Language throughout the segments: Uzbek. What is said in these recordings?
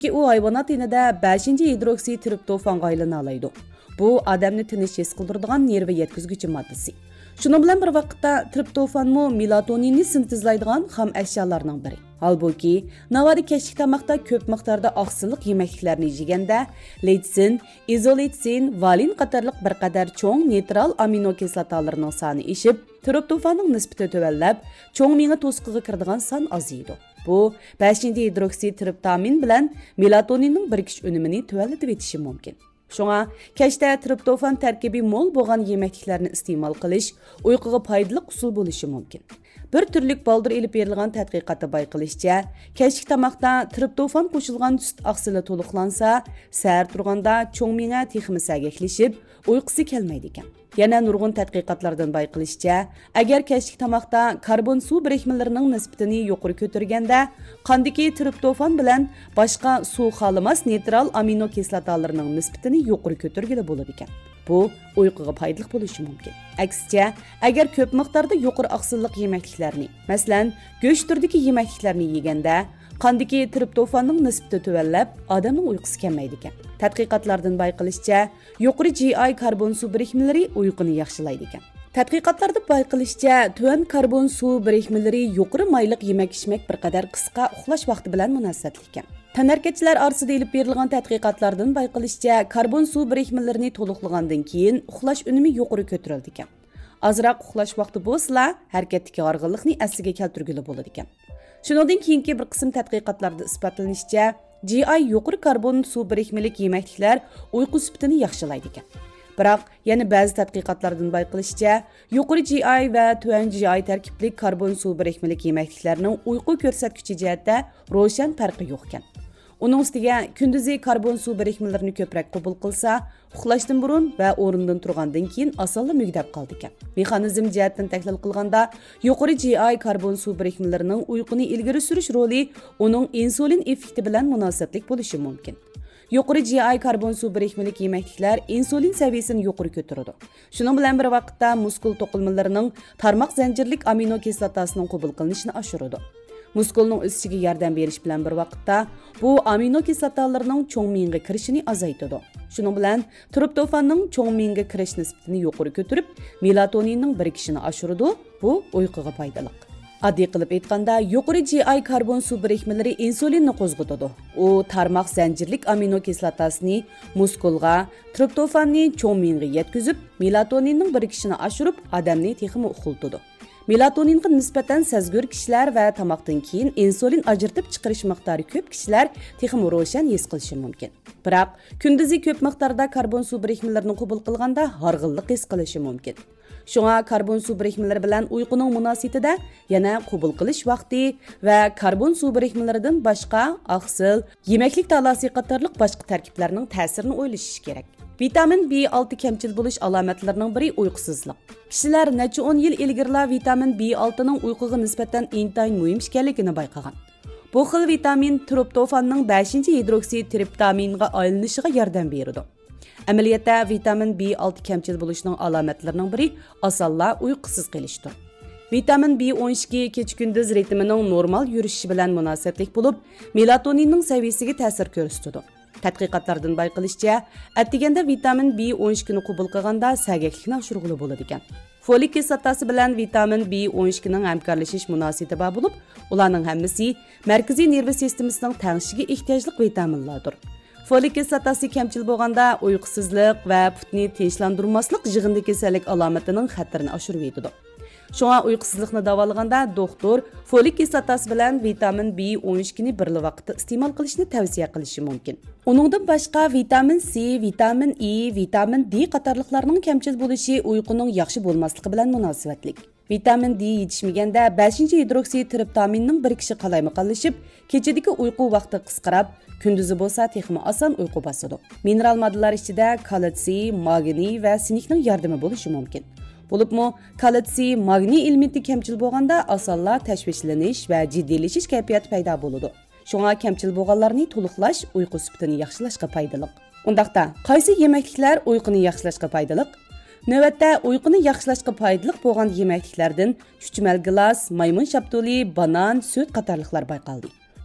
Ki u hayvanat inida 5-ci hidroksi triptofanga aylanalaydı. Bu adamni tinish his qildiradigan nervi yetkizguvchi moddasi. Şunun bilan bir vaqtda triptofanmu melatoninni sintezlaydigan xam ashyolarning biri. Halbuki, navadi kechki tamoqda ko'p miqdorda oqsilliq yemekliklarni yeganda leytsin, izolitsin, valin qatorliq bir qadar cho'ng neytral aminokislotalarning soni eshib, triptofanning nisbati tövallab, cho'ng miya to'siqiga kiradigan son aziydi. Bu 5-ci hidroksi triptamin bilan melatoninning birikish unumini tövallatib etishi mumkin. Şoňa keşte triptofan tarkibi mol bolgan yemekliklerini iste'mol qilish uyquga foydali usul bo'lishi mumkin. Bir türlük baldır elip berilgan tadqiqatda bayqilishicha, kechki tamoqda triptofan qo'shilgan sut oqsili to'liqlansa, sahar turganda cho'ng miya texmi sageklashib, uyqusi kelmaydi ekan. Yana nurg'un tadqiqotlardan bayqilishicha, agar kechki tamoqda karbon suv birikmalarining nisbatini yuqori ko'targanda, qondagi triptofan bilan boshqa suv xolimas neytral aminokislotalarning nisbatini yuqori ko'targili bo'ladi ekan. Bu uyquga foydali bo'lishi mumkin. Aksicha, agar ko'p miqdorda yuqori oqsilliq yemekliklarni, masalan, go'sht turidagi yemekliklarni yeganda, qondagi triptofanning nisbati tuvallab, odamning uyqusi kelmaydi ekan. Tadqiqotlardan bayqilishicha, yuqori GI karbon suv birikmalari uyquni yaxshilaydi ekan. Tadqiqotlarda bayqilishicha, tuvan karbon suv birikmalari yuqori mayliq yemek-ichmek bir qadar qisqa uxlash vaqti bilan munosabatli ekan. Tanarketchilar orasida elib berilgan tadqiqotlardan bayqilishicha, karbon suv birikmalarini to'liqlagandan keyin uxlash unumi yuqori ko'tarildi ekan. Azroq uxlash vaqti bo'lsa, harakatdagi org'inlikni asliga keltirgili bo'ladi ekan. Shuningdek, keyingi bir qism tadqiqotlarda isbotlanishicha, GI yuqori karbon suv birikmalik yemekliklar uyqu sifatini yaxshilaydi ekan. Biroq, yana ba'zi tadqiqotlardan bayqilishicha, yuqori GI va tuvan GI tarkibli karbon suv birikmalik yemekliklarning uyqu ko'rsatkichi jihatda ro'shan farqi yo'q ekan. Uning ustiga kunduzi karbon suv birikmalarini ko'proq qabul qilsa, uxlashdan burun va o'rindan turgandan keyin osonla mugdab qoldi ekan. Mexanizm jihatdan tahlil qilganda, yuqori GI karbon suv birikmalarining uyquni ilgari surish roli uning insulin effekti bilan munosabatlik bo'lishi mumkin. Yuqori GI karbon suv birikmalik yemekliklar insulin seviyesini yuqori ko'taradi. Shuning bilan bir vaqtda muskul to'qilmalarining tarmoq zanjirlik aminokislotasының qabul qilinishini oshiradi. Muskulning o'sishiga yordam berish bilan bir vaqtda bu aminokislotalarning cho'ng miyaga kirishini azaytadi. Shuning bilan triptofanning cho'ng miyaga kirish nisbatini yuqori ko'tarib, melatoninning birikishini oshiradi. Bu uyquga foydali. Addiy qilib aytganda, yuqori GI karbon suv birikmalari insulinni qo'zg'atadi. U tarmoq zanjirlik aminokislotasini muskulga, triptofanni cho'ng miyaga yetkazib, melatoninning birikishini oshirib, odamni texmi uxultadi. Melatoninga nisbatan sezgur kishilar va tamoqdan keyin insulin ajratib chiqarish miqdori ko'p kishilar texmi ro'shan his qilishi mumkin. Biroq, kunduzi ko'p miqdorda karbon suv birikmalarini qabul qilganda harg'inlik his qilishi mumkin. Shunga karbon suv birikmalari bilan uyquning munosabatida yana qabul qilish vaqti va karbon suv birikmalaridan boshqa oqsil, yemeklik talasi qatorliq boshqa tarkiblarning ta'sirini o'ylashish kerak. Vitamin B6 kamchil bo'lish alomatlarining biri uyqusizlik. Kishilar necha 10 yil ilgirla vitamin B6 ning uyquga nisbatan intayin muhim ekanligini bayqagan. Bu xil vitamin triptofanning 5-ci hidroksi triptaminga aylanishiga yordam beradi. Amaliyotda vitamin B6 kamchil bo'lishining alomatlarining biri osonla uyqusiz qolishdir. Vitamin B12 kecha-kunduz ritmining normal yurishi bilan munosabatlik bo'lib, melatoninning saviyasiga ta'sir ko'rsatadi. Tadqiqotlardan bayqilishicha, atdiganda vitamin B12 ni qabul qilganda sagaklikni oshirg'ili bo'ladi ekan. Folik kislotasi bilan vitamin B12 ning hamkorlashish munosabati bor bo'lib, ularning hammasi markaziy nervi sistemasining tangshiga ehtiyojli vitaminlardir. Folik kislotasi kamchil bo'lganda uyqusizlik va putni tinchlantirmaslik yig'indi kasallik alomatining xatarini oshirib yetadi. Şoňa uyqusizlikni davolaganda doktor folik kislotasi bilan vitamin B12 ni birli vaqtda iste'mol qilishni tavsiya qilishi mumkin. Uningdan boshqa vitamin C, vitamin E, vitamin D qatorliqlarning kamchil bo'lishi uyquning yaxshi bo'lmasligi bilan munosabatlik. Vitamin D yetishmaganda 5-ci hidroksi triptaminning birikishi qalaymiqonlashib, kechadagi uyqu vaqti qisqarib, kunduzi bo'lsa texmi oson uyqu bosadi. Mineral moddalar ichida kalsiy, magniy va sinikning yordami bo'lishi mumkin. Bo'libmi, kalsiy, magniy elementi kamchil bo'lganda osonla tashvishlanish va jiddiylashish kayfiyati paydo bo'ladi. Shunga kamchil bo'lganlarni to'liqlash uyqu sifatini yaxshilashga foydali. Undaqda, qaysi yemekliklar uyquni yaxshilashga foydali? Navbatda uyquni yaxshilashga foydali bo'lgan yemekliklardan chuchmal gilos, maymun shaptuli, banan, süt qatorliqlar bayqaldi.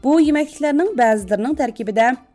Bu yemekliklarning ba'zilarining tarkibida